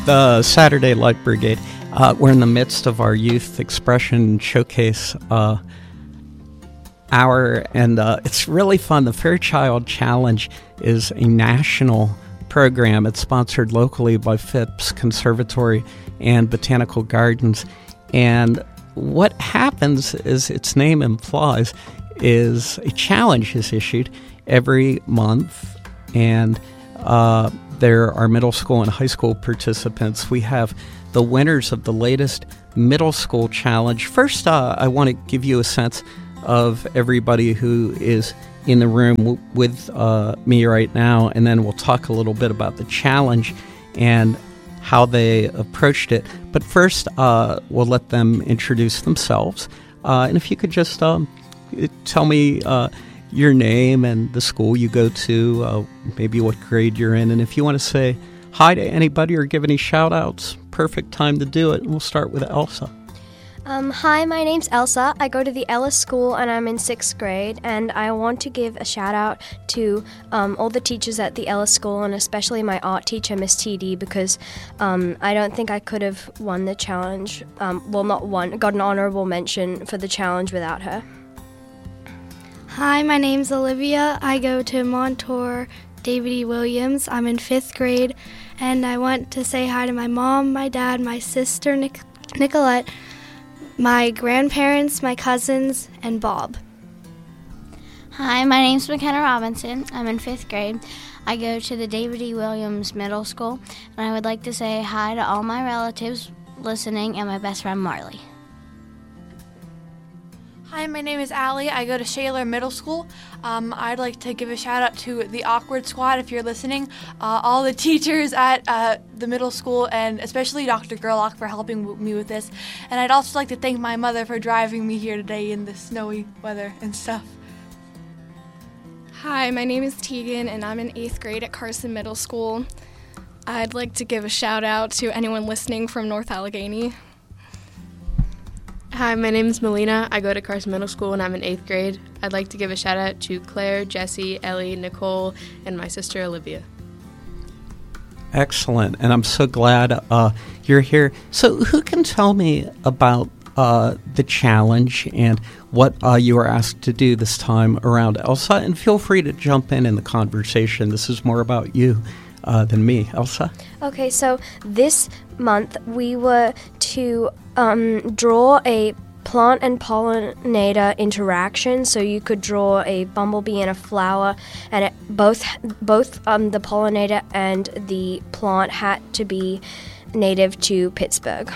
the Saturday Light Brigade. We're in the midst of our Youth Expression Showcase hour, and it's really fun. The Fairchild Challenge is a national program. It's sponsored locally by Phipps Conservatory and Botanical Gardens. And what happens, as its name implies, is a challenge is issued every month, and there are middle school and high school participants. We have the winners of the latest middle school challenge. First, I want to give you a sense of everybody who is in the room with me right now, and then we'll talk a little bit about the challenge and how they approached it. But first, we'll let them introduce themselves. And if you could just tell me your name and the school you go to, maybe what grade you're in, and if you want to say hi to anybody or give any shout-outs, perfect time to do it. And we'll start with Elsa. Hi, my name's Elsa. I go to the Ellis School and I'm in 6th grade, and I want to give a shout out to all the teachers at the Ellis School, and especially my art teacher, Miss TD, because I don't think I could have won the challenge, not won, got an honorable mention for the challenge without her. Hi, my name's Olivia. I go to Montour David E. Williams. I'm in 5th grade, and I want to say hi to my mom, my dad, my sister Nicolette, my grandparents, my cousins, and Bob. Hi, my name's McKenna Robinson. I'm in 5th grade. I go to the David E. Williams Middle School, and I would like to say hi to all my relatives listening and my best friend Marley. Hi, my name is Allie. I go to Shaler Middle School. I'd like to give a shout out to the Awkward Squad if you're listening, all the teachers at the middle school, and especially Dr. Gerlach for helping me with this. And I'd also like to thank my mother for driving me here today in the snowy weather and stuff. Hi, my name is Tegan, and I'm in 8th grade at Carson Middle School. I'd like to give a shout out to anyone listening from North Allegheny. Hi, my name is Melina. I go to Carson Middle School and I'm in 8th grade. I'd like to give a shout out to Claire, Jessie, Ellie, Nicole, and my sister Olivia. Excellent, and I'm so glad you're here. So who can tell me about the challenge and what you were asked to do this time around, Elsa? And feel free to jump in the conversation. This is more about you than me. Elsa? Okay, so this month we were to draw a plant and pollinator interaction. So you could draw a bumblebee and a flower, and both the pollinator and the plant had to be native to Pittsburgh.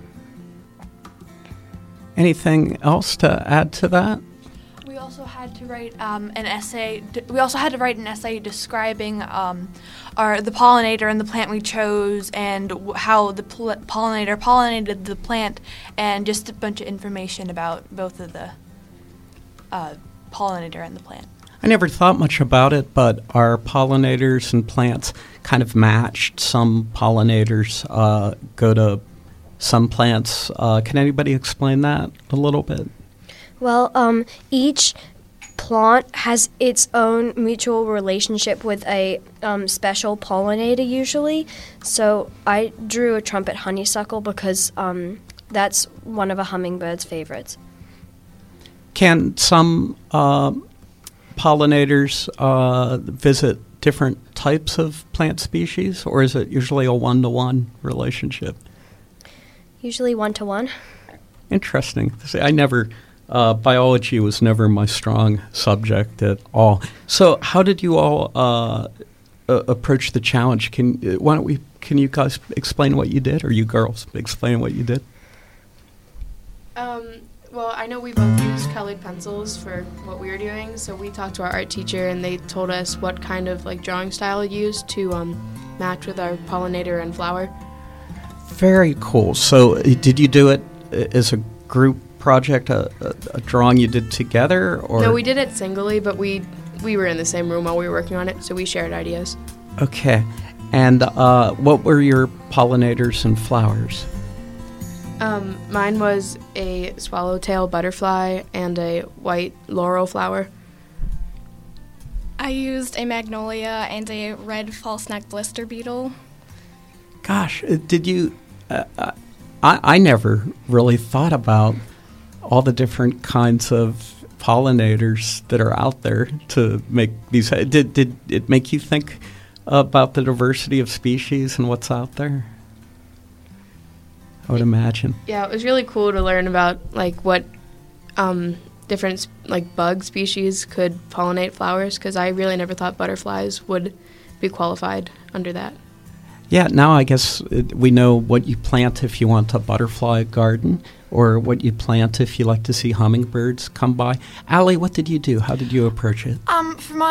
Anything else to add to that? We also had to write an essay. We also had to write an essay describing the pollinator and the plant we chose, and how the pollinator pollinated the plant, and just a bunch of information about both of the pollinator and the plant. I never thought much about it, but our pollinators and plants kind of matched. Some pollinators go to some plants. Can anybody explain that a little bit? Well, each plant has its own mutual relationship with a special pollinator usually. So I drew a trumpet honeysuckle because that's one of a hummingbird's favorites. Can some pollinators visit different types of plant species, or is it usually a one-to-one relationship? Usually 1-to-1. Interesting. See, I never... biology was never my strong subject at all. So how did you all approach the challenge? Can you guys explain what you did, or you girls explain what you did? Well, I know we both used colored pencils for what we were doing, so we talked to our art teacher, and they told us what kind of drawing style to use to match with our pollinator and flower. Very cool. So did you do it as a group project, a drawing you did together? Or? No, we did it singly, but we were in the same room while we were working on it, so we shared ideas. Okay. And what were your pollinators and flowers? Mine was a swallowtail butterfly and a white laurel flower. I used a magnolia and a red false neck blister beetle. Gosh, did you? I never really thought about all the different kinds of pollinators that are out there to make these. Did it make you think about the diversity of species and what's out there? I would imagine. Yeah, it was really cool to learn about like what different like bug species could pollinate flowers, because I really never thought butterflies would be qualified under that. Yeah, now I guess we know what you plant if you want a butterfly garden, or what you plant if you like to see hummingbirds come by. Allie, what did you do? How did you approach it? For my